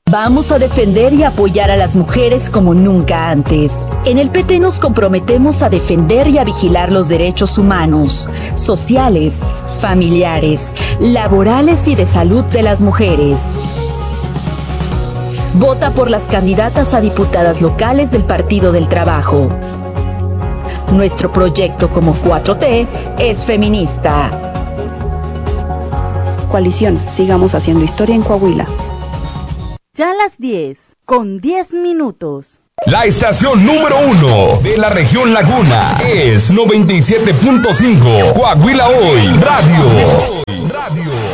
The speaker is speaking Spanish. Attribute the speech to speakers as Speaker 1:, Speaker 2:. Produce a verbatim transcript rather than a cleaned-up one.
Speaker 1: Vamos a defender y apoyar a las mujeres como nunca antes. En el P T nos comprometemos a defender y a vigilar los derechos humanos, sociales, familiares, laborales y de salud de las mujeres. Vota por las candidatas a diputadas locales del Partido del Trabajo. Nuestro proyecto como cuatro T es feminista.
Speaker 2: Coalición, sigamos haciendo historia en Coahuila.
Speaker 3: Ya a las diez, con diez minutos.
Speaker 4: La estación número uno de la región Laguna es noventa y siete punto cinco Coahuila Hoy Radio. Radio.